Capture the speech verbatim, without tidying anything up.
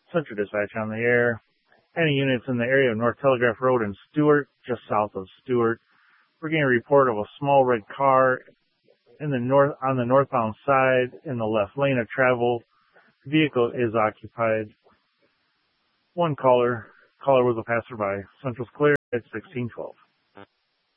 Central Dispatch on the air. Any units in the area of North Telegraph Road in Stewart, just south of Stewart. We're getting a report of a small red car in the north on the northbound side in the left lane of travel. Vehicle is occupied. One caller. Caller was a passerby. Central's clear at sixteen twelve.